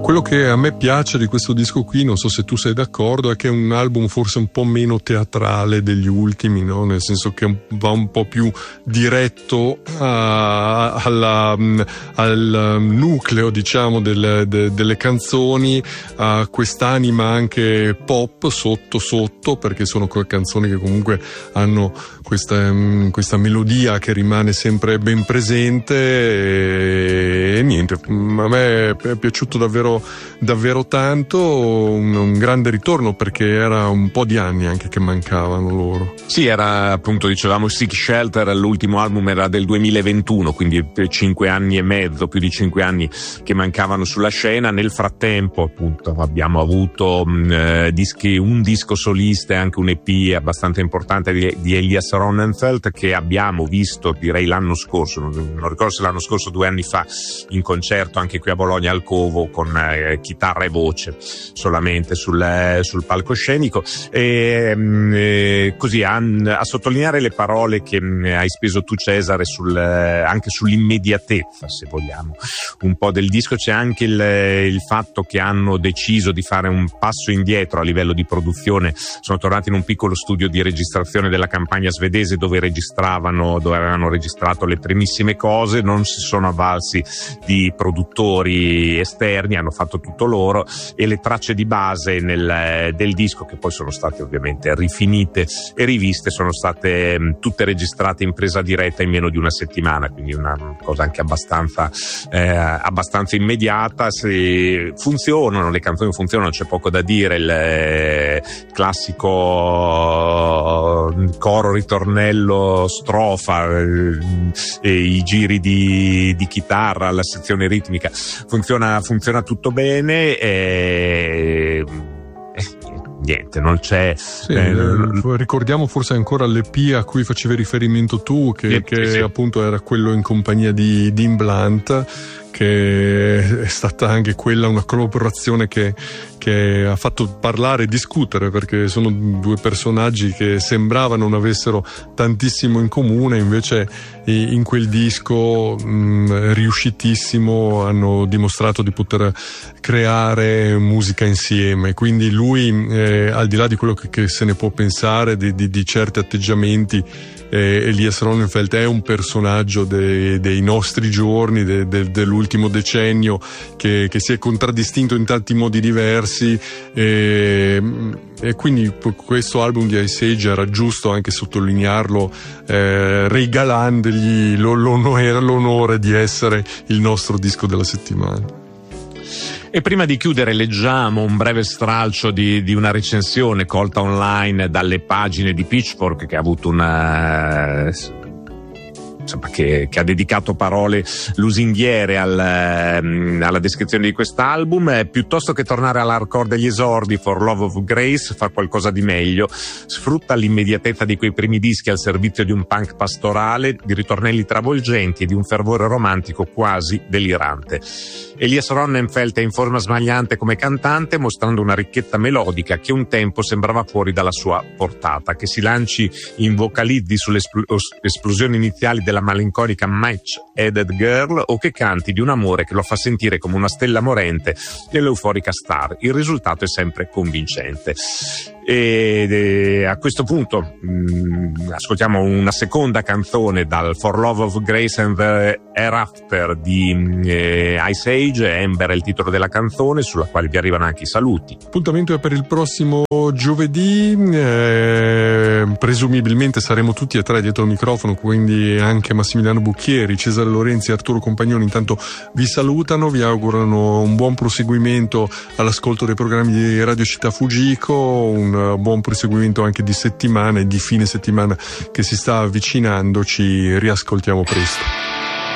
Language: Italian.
Quello che a me piace di questo disco qui, non so se tu sei d'accordo, è che è un album forse un po' meno teatrale degli ultimi, no? Nel senso che va un po' più diretto al nucleo, diciamo, delle canzoni, a quest'anima anche pop sotto, perché sono canzoni che comunque hanno questa melodia che rimane sempre ben presente e niente, a me è piaciuto davvero tanto, un grande ritorno, perché era un po' di anni anche che mancavano loro. Sì, era appunto, dicevamo, Seek Shelter, l'ultimo album era del 2021, quindi 5 anni e mezzo, più di 5 anni che mancavano sulla scena. Nel frattempo appunto abbiamo avuto un disco solista e anche un EP abbastanza importante di Elias Ronnenfeld, che abbiamo visto, direi l'anno scorso, non ricordo se l'anno scorso, 2 anni fa, in concerto anche qui a Bologna al Covo, con chitarra e voce solamente sul palcoscenico, e così a sottolineare le parole che hai speso tu, Cesare, anche sull'immediatezza, se vogliamo, un po' del disco. C'è anche il fatto che hanno deciso di fare un passo indietro a livello di produzione. Sono tornati in un piccolo studio di registrazione della campagna svedese dove avevano registrato le primissime cose, non si sono avvalsi di produttori esterni, hanno fatto tutto loro, e le tracce di base del disco, che poi sono state ovviamente rifinite e riviste, sono state tutte registrate in presa diretta in meno di una settimana, quindi una cosa anche abbastanza immediata. Se funzionano, le canzoni funzionano, c'è poco da dire. Il classico coro, ritornello, strofa, e i giri di chitarra, la sezione ritmica, funziona tutto bene. Niente, non c'è. Sì, ricordiamo forse ancora l'EP a cui facevi riferimento tu, che sì, appunto era quello in compagnia di Dean Blunt, che è stata anche quella una collaborazione che ha fatto parlare e discutere, perché sono due personaggi che sembravano non avessero tantissimo in comune, invece in quel disco riuscitissimo hanno dimostrato di poter creare musica insieme. Quindi lui, al di là di quello che se ne può pensare di certi atteggiamenti, Elias Ronnenfeld è un personaggio dei nostri giorni, dell'ultimo decennio, che si è contraddistinto in tanti modi diversi, e quindi questo album di Ice Age era giusto anche sottolinearlo, regalandogli l'onore di essere il nostro disco della settimana. E prima di chiudere leggiamo un breve stralcio di una recensione colta online dalle pagine di Pitchfork, che ha avuto che ha dedicato parole lusinghiere alla descrizione di quest'album. Piuttosto che tornare all'hardcore degli esordi, For Love of Grace fa qualcosa di meglio, sfrutta l'immediatezza di quei primi dischi al servizio di un punk pastorale, di ritornelli travolgenti e di un fervore romantico quasi delirante. Elias Ronnenfeld è in forma smagliante come cantante, mostrando una ricchezza melodica che un tempo sembrava fuori dalla sua portata. Che si lanci in vocalizzi sulle esplosioni iniziali della malinconica Match-Headed Girl, o che canti di un amore che lo fa sentire come una stella morente dell'euforica star. Il risultato è sempre convincente. E a questo punto ascoltiamo una seconda canzone dal For Love of Grace and the Hereafter di Ice Age. Ember è il titolo della canzone, sulla quale vi arrivano anche i saluti. L'appuntamento è per il prossimo giovedì, presumibilmente saremo tutti e tre dietro il microfono, quindi anche Massimiliano Bucchieri, Cesare Lorenzi e Arturo Compagnoni intanto vi salutano, vi augurano un buon proseguimento all'ascolto dei programmi di Radio Città Fujiko, un buon proseguimento anche di settimana e di fine settimana che si sta avvicinando. Ci riascoltiamo presto.